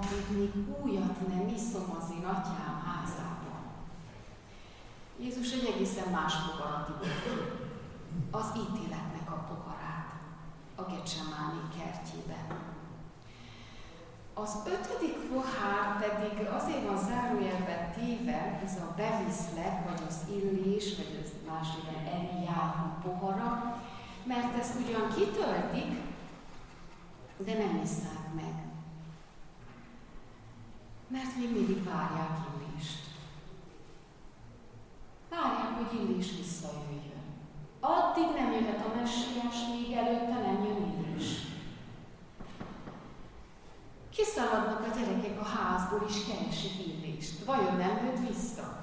pedig még újat nem iszom az én atyám házában. Jézus egy egészen más poharat ivott, az ítéletnek a poharát a Gecsemáné kertjében. Az 5. pohár pedig azért van zárójelben téve, ez a beviszlek, vagy az illés, vagy az más néven Eliáhu pohara, mert ezt ugyan kitöltik, de nem isszák meg. Mert még mindig várják Illést. Várják, hogy Illés visszajöjjön. Addig nem jöhet a Messiás, míg előtte nem jön Illés. Kiszaladnak a gyerekek a házból, és keresik Illést. Vajon nem jött vissza?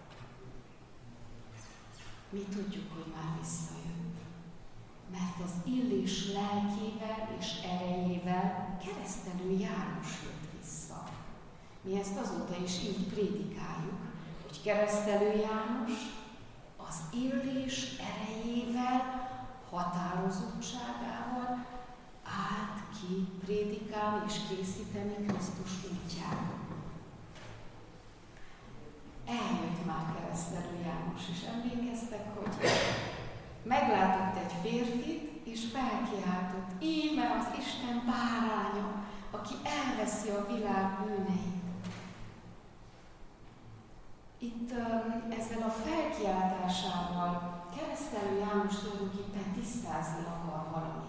Mi tudjuk, hogy már visszajött. Mert az Illés lelkével és erejével Keresztelő János jött vissza. Mi ezt azóta is így prédikáljuk, hogy Keresztelő János az Illés erejével, határozottságával állt ki prédikálni és készíteni Krisztus útját. Eljött már Keresztelő János, és emlékeztek, hogy meglátott egy férfit, és felkiáltott, íme az Isten báránya, aki elveszi a világ bűneit. Itt ezzel a felkiáltásával Keresztelő János tulajdonképpen tisztázni akar valamit.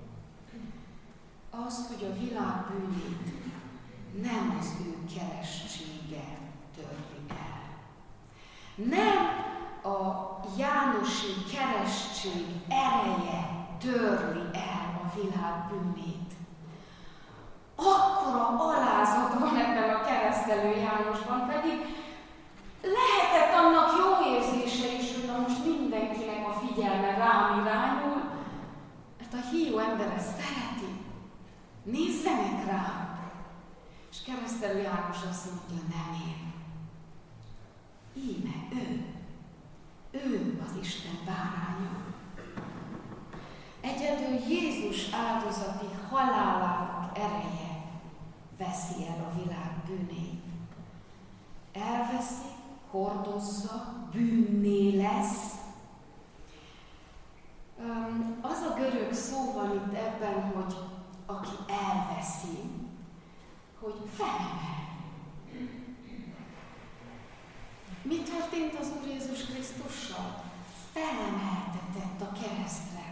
Azt, hogy a világ bűnét nem az ő keresztsége törli el. Nem a jánosi keresztség ereje törli el a világ bűnét. Akkora alázat van ebben a Keresztelő Jánosban, pedig lehetett annak jó érzése is, hogy na most mindenkinek a figyelme rám irányul, mert a hívó ember ezt szereti. Nézzenek rám! És Keresztelő János azt mondja, nem én. Íme ő az Isten báránya. Egyedül Jézus áldozati halálának ereje veszi el a világ bűnét. Elveszi, hordozza, bűnné lesz. Az a görög szó van itt ebben, hogy aki elveszi, hogy felemel. Mi történt az Úr Jézus Krisztussal? Felemeltetett a keresztre.